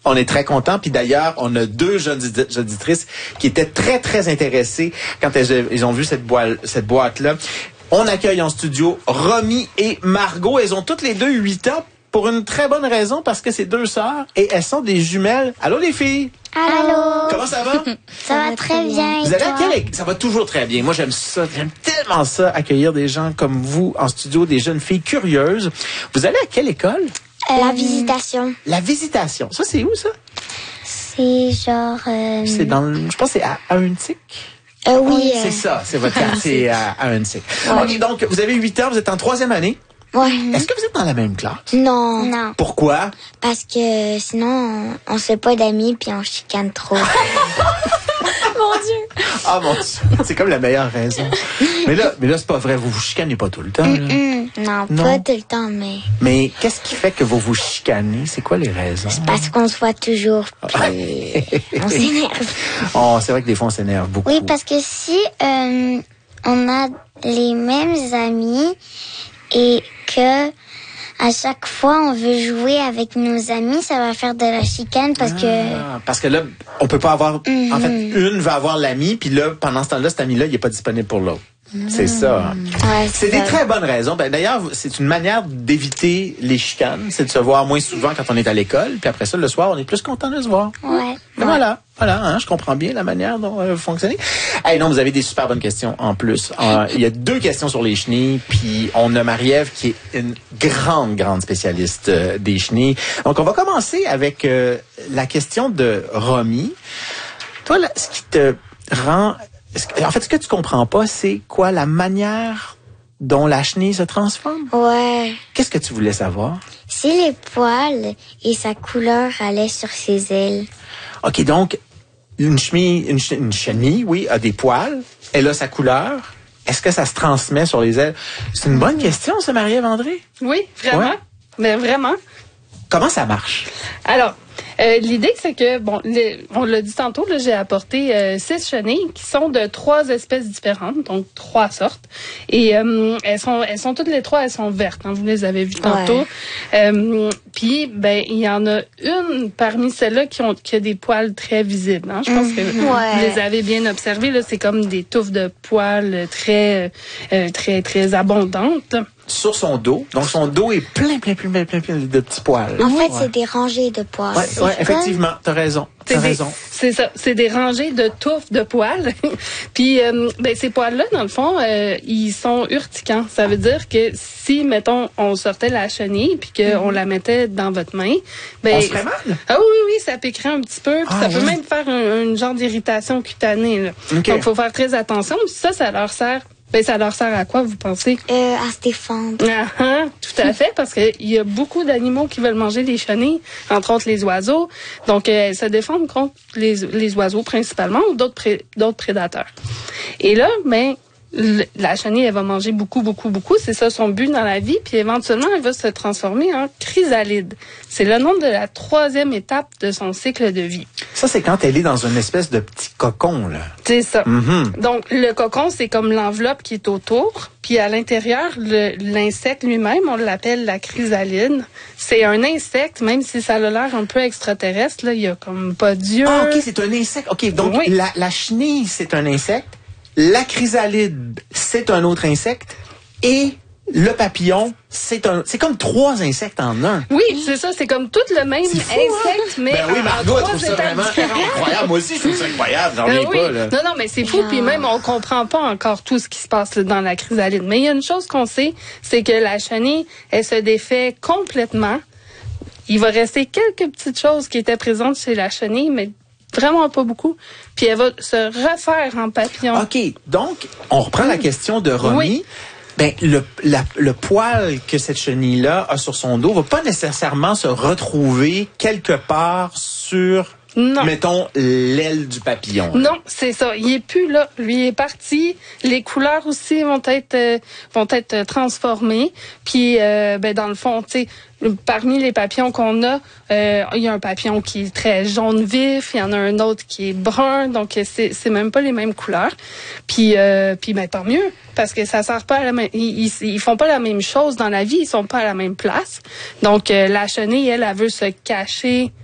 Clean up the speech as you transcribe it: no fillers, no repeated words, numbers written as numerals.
On est très contents. Puis d'ailleurs, on a 2 jeunes auditrices qui étaient très, très intéressées quand ils ont vu cette boîte-là. On accueille en studio Romy et Margot. Elles ont toutes les 2 8 ans pour une très bonne raison, parce que c'est 2 sœurs et elles sont des jumelles. Allô les filles? Allô? Comment ça va? Ça va très bien. Vous allez à quelle école? Ça va toujours très bien. Moi, j'aime ça. J'aime tellement ça, accueillir des gens comme vous en studio, des jeunes filles curieuses. Vous allez à quelle école? La visitation. La visitation. Ça, c'est où, ça? C'est genre... C'est je pense que c'est à Ahuntsic. Oui. C'est ça, c'est votre quartier à Ahuntsic. Ouais. OK, donc, vous avez 8 ans, vous êtes en 3e année. Ouais. Est-ce que vous êtes dans la même classe? Non. Pourquoi? Parce que sinon, on se fait pas d'amis puis on chicane trop. Mon Dieu! Ah mon Dieu, c'est comme la meilleure raison. Mais là, c'est pas vrai, vous vous chicanez pas tout le temps. Là. Non, pas tout le temps, mais... Mais qu'est-ce qui fait que vous vous chicanez? C'est quoi les raisons? C'est parce qu'on se voit toujours, puis on s'énerve. Oh, c'est vrai que des fois, on s'énerve beaucoup. Oui, parce que si on a les mêmes amis et que à chaque fois on veut jouer avec nos amis, ça va faire de la chicane parce que là, on peut pas avoir... En fait, une va avoir l'ami, puis là, pendant ce temps-là, cet ami-là, il est pas disponible pour l'autre. C'est ça. Hein? Ouais, c'est des très bonnes raisons. Ben, d'ailleurs, c'est une manière d'éviter les chicanes. C'est de se voir moins souvent quand on est à l'école. Puis après ça, le soir, on est plus content de se voir. Ouais. Voilà, hein, je comprends bien la manière dont vous fonctionnez. Hey, non, vous avez des super bonnes questions en plus. Il y a 2 questions sur les chenilles, puis on a Marie-Ève qui est une grande spécialiste des chenilles. Donc, on va commencer avec la question de Romy. Toi, là, ce qui te rend... En fait, ce que tu comprends pas, c'est quoi la manière dont la chenille se transforme? Ouais. Qu'est-ce que tu voulais savoir? Si les poils et sa couleur allaient sur ses ailes. OK, donc, une chenille, oui, a des poils. Elle a sa couleur. Est-ce que ça se transmet sur les ailes? C'est une bonne question, ça, Marie-Ève André? Oui, vraiment. Ouais. Mais vraiment. Comment ça marche? Alors, l'idée, c'est que, on l'a dit tantôt, là, j'ai apporté 6 chenilles qui sont de 3 espèces différentes, donc 3 sortes. Et elles sont toutes les 3, elles sont vertes. Hein, vous les avez vues tantôt. Puis, il y en a une parmi celles-là qui a des poils très visibles. Hein. Je pense que vous les avez bien observées. Là, c'est comme des touffes de poils très abondantes. Sur son dos. Donc, son dos est plein de petits poils. En fait, c'est des rangées de poils. Ouais, effectivement. T'as raison. C'est ça. C'est des rangées de touffes de poils. Puis, ces poils-là, dans le fond, ils sont urticants. Ça veut dire que si, mettons, on sortait la chenille puis qu'on la mettait dans votre main, on se ferait mal? Ah oui, ça piquerait un petit peu. Puis ça peut même faire un genre d'irritation cutanée. Là. Okay. Donc, il faut faire très attention. Puis ça leur sert... ça leur sert à quoi, vous pensez? À se défendre. Tout à fait, parce qu'il y a beaucoup d'animaux qui veulent manger les chenilles, entre autres les oiseaux. Donc, elles se défendent contre les oiseaux principalement ou d'autres prédateurs. Et là, la chenille, elle va manger beaucoup. C'est ça son but dans la vie. Puis éventuellement, elle va se transformer en chrysalide. C'est le nom de la 3e étape de son cycle de vie. Ça, c'est quand elle est dans une espèce de petit cocon, là. C'est ça. Donc, le cocon, c'est comme l'enveloppe qui est autour. Puis à l'intérieur, l'insecte lui-même, on l'appelle la chrysalide. C'est un insecte, même si ça a l'air un peu extraterrestre. Là, il y a comme pas d'yeux. Ah, OK, c'est un insecte. OK, donc la chenille, c'est un insecte. La chrysalide, c'est un autre insecte. Et le papillon, c'est comme 3 insectes en un. Oui, c'est ça. C'est comme tout le même insecte, mais oui, Margot, elle trouve ça vraiment incroyable. Moi aussi, je trouve ça incroyable. J'en reviens pas, là. Non, mais c'est fou. Puis même, on comprend pas encore tout ce qui se passe dans la chrysalide. Mais il y a une chose qu'on sait, c'est que la chenille, elle se défait complètement. Il va rester quelques petites choses qui étaient présentes chez la chenille, mais vraiment pas beaucoup. Puis elle va se refaire en papillon. OK. Donc, on reprend la question de Romy. Oui. Le poil que cette chenille-là a sur son dos va pas nécessairement se retrouver quelque part sur, mettons, l'aile du papillon. Non, c'est ça. Il est plus là. Lui, il est parti. Les couleurs aussi vont être transformées. Puis, dans le fond, tu sais, parmi les papillons qu'on a, il y a un papillon qui est très jaune vif, il y en a un autre qui est brun, donc c'est même pas les mêmes couleurs. Puis tant mieux, parce que ça sert pas à la même, ils font pas la même chose dans la vie, ils sont pas à la même place. Donc la chenille, elle veut se cacher